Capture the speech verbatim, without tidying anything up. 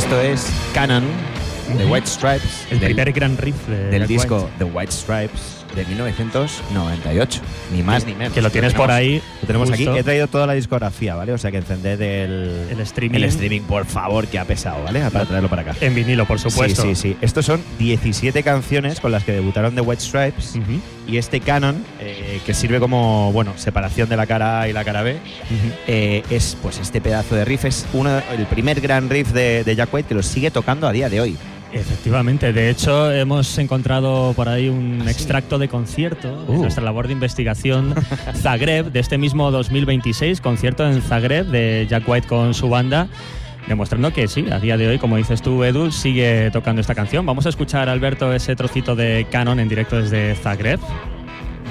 Esto es Canon de White Stripes, el del, primer gran riff de del Jack disco White. The White Stripes de mil novecientos noventa y ocho, ni más que, ni menos. Que lo tienes tenemos, por ahí. Lo tenemos justo. aquí. He traído toda la discografía, ¿vale? O sea que encended el, El streaming. el streaming, por favor, que ha pesado, ¿vale? Para traerlo para acá. En vinilo, por supuesto. Sí, sí, sí. Estos son diecisiete canciones con las que debutaron The White Stripes. Uh-huh. Y este canon, eh, que sirve como, bueno, separación de la cara A y la cara B, Uh-huh. eh, es pues este pedazo de riff. Es uno, el primer gran riff de, de Jack White que lo sigue tocando a día de hoy. Efectivamente, de hecho hemos encontrado por ahí un ¿Ah, sí? extracto de concierto Uh. en nuestra labor de investigación Zagreb de este mismo dos mil veintiséis, concierto en Zagreb de Jack White con su banda, demostrando que sí, a día de hoy, como dices tú, Edu, sigue tocando esta canción. Vamos a escuchar, Alberto, ese trocito de Canon en directo desde Zagreb.